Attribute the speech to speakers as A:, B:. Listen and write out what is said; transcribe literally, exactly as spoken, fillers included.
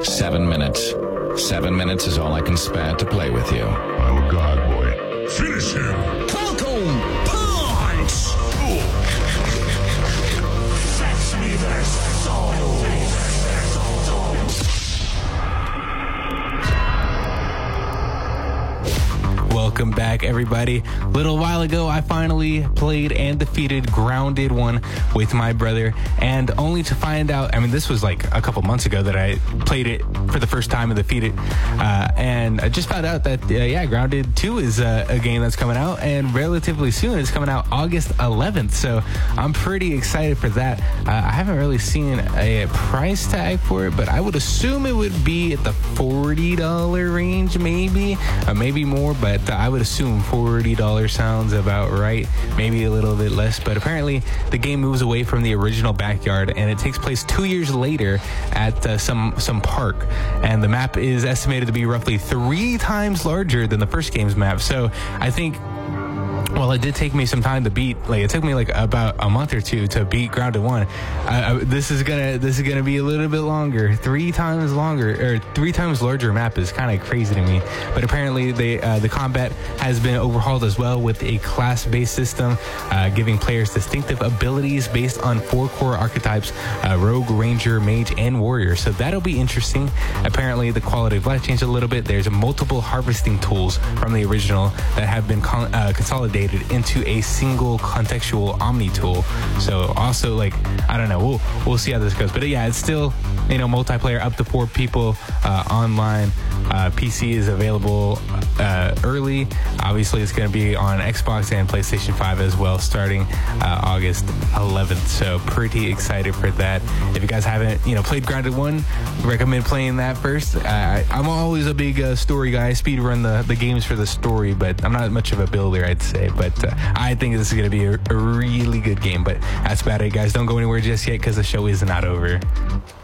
A: Seven minutes. Seven minutes is all I can spare to play with you.
B: I'm a god, boy. Finish him!
C: Falcon Punch!
B: Fetch me their soul!
D: Welcome back, everybody. A little while ago, I finally played and defeated Grounded one with my brother, and only to find out, I mean, this was like a couple months ago that I played it for the first time and defeated, uh, and I just found out that, uh, yeah, Grounded two is uh, a game that's coming out, and relatively soon. It's coming out August eleventh, so I'm pretty excited for that. Uh, I haven't really seen a price tag for it, but I would assume it would be at the forty dollars range, maybe, uh, maybe more, but uh, I would assume forty dollars sounds about right, maybe a little bit less, but apparently the game moves away from the original backyard and it takes place two years later at uh, some some park, and the map is estimated to be roughly three times larger than the first game's map. So I think, well, it did take me some time to beat. Like, it took me like about a month or two to beat Grounded One. Uh, this is gonna this is gonna be a little bit longer, three times longer, or three times larger map is kind of crazy to me. But apparently, they uh, the combat has been overhauled as well with a class-based system, uh, giving players distinctive abilities based on four core archetypes: uh, Rogue, Ranger, Mage, and Warrior. So that'll be interesting. Apparently, the quality of life changed a little bit. There's multiple harvesting tools from the original that have been con- uh, consolidated into a single contextual Omni tool. So also, like, I don't know, we'll we'll see how this goes, but yeah, it's still, you know, multiplayer up to four people, uh, online. uh, P C is available uh, early. Obviously it's going to be on Xbox and PlayStation five as well, starting uh, August eleventh, so pretty excited for that. If you guys haven't, you know, played Grounded one, recommend playing that first. uh, I'm always a big uh, story guy. I speed run the, the games for the story, but I'm not much of a builder, I'd say. But uh, I think this is going to be a, a really good game. But that's about it, guys. Don't go anywhere just yet because the show is not over.